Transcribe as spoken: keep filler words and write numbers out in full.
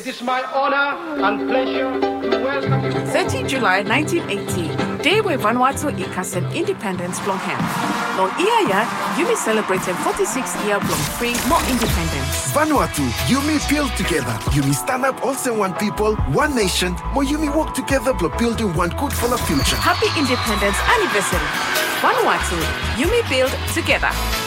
It is my honor and pleasure to welcome you. thirtieth of July nineteen eighty, day where Vanuatu ikasen independence blong hand. Long iya Yumi celebrated forty-six year blong free more independence. Vanuatu, Yumi build together. Yumi stand up also one people, one nation. More Yumi work together for building one good for the future. Happy Independence Anniversary. Vanuatu, Yumi build together.